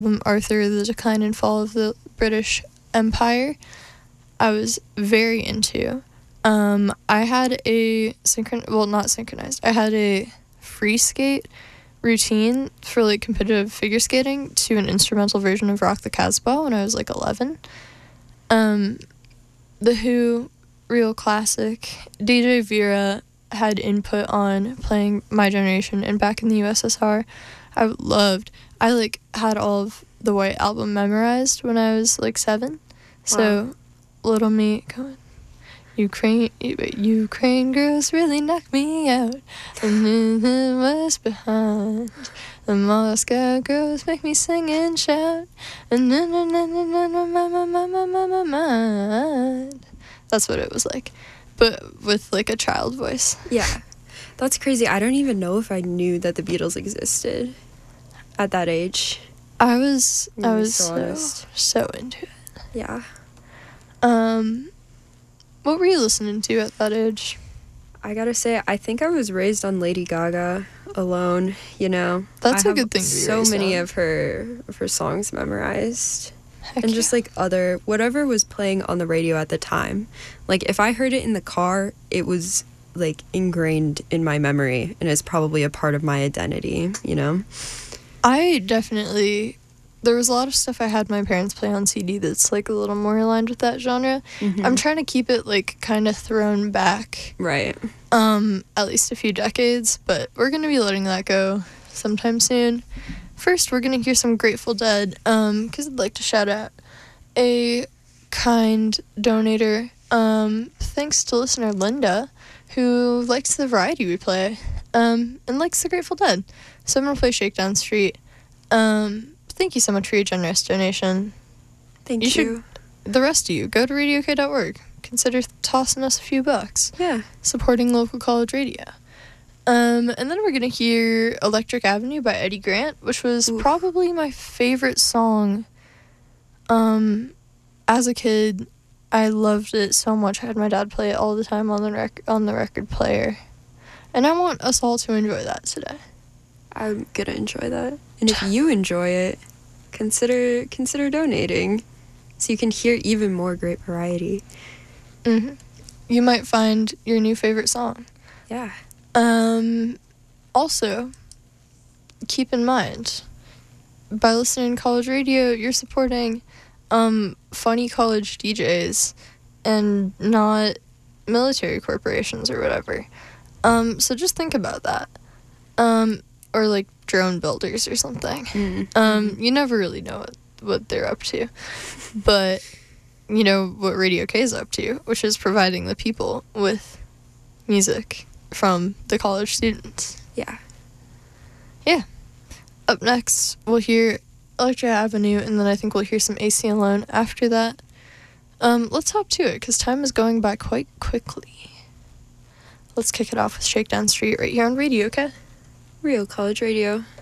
Arthur, The Decline and Fall of the British Empire, I was very into. I had a not synchronized. I had a free skate routine for like competitive figure skating to an instrumental version of Rock the Casbah when I was like 11. The Who, real classic. DJ Vera had input on playing My Generation and Back in the USSR. I like had all of the White Album memorized when I was like 7. So little me going, Ukraine girls really knock me out, and in the west behind, the Moscow girls make me sing and shout, and na na na na na na my mind. That's what it was like, but with like a child voice. Yeah, that's crazy. I don't even know if I knew that the Beatles existed at that age. I was so into it. Yeah. What were you listening to at that age? I gotta say, I think I was raised on Lady Gaga alone, you know. That's a good thing to be so raised many on. of her songs memorized. Heck And just like whatever was playing on the radio at the time. Like if I heard it in the car, it was like ingrained in my memory and is probably a part of my identity, you know. There was a lot of stuff I had my parents play on CD that's like a little more aligned with that genre. Mm-hmm. I'm trying to keep it like kind of thrown back. Right. At least a few decades, but we're going to be letting that go sometime soon. First, we're going to hear some Grateful Dead, because I'd like to shout out a kind donator. Thanks to listener Linda, who likes the variety we play, and likes the Grateful Dead. So I'm going to play Shakedown Street. Thank you so much for your generous donation. Thank you. The rest of you, go to radiok.org. Consider tossing us a few bucks. Yeah. Supporting local college radio. And then we're going to hear Electric Avenue by Eddie Grant, which was probably my favorite song. As a kid, I loved it so much. I had my dad play it all the time on the record player. And I want us all to enjoy that today. I'm gonna enjoy that. And if you enjoy it, consider donating so you can hear even more great variety. Mm-hmm. You might find your new favorite song. Yeah. Also, keep in mind, by listening to college radio, you're supporting funny college DJs and not military corporations or whatever. So just think about that. Or like drone builders or something. Mm-hmm. You never really know what they're up to. But you know what Radio K is up to, which is providing the people with music from the college students. Yeah. Yeah. Up next, we'll hear Electric Avenue, and then I think we'll hear some AC Alone after that. Let's hop to it, because time is going by quite quickly. Let's kick it off with Shakedown Street right here on Radio K. Real college radio.